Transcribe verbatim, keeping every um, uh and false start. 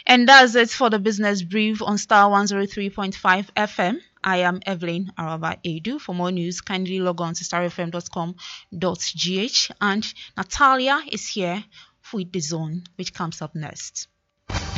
And that's it for the business brief on Star one oh three point five F M. I am Evelyn Araba Edu. For more news, kindly log on to star f m dot com dot g h. And Natalia is here with The Zone, which comes up next.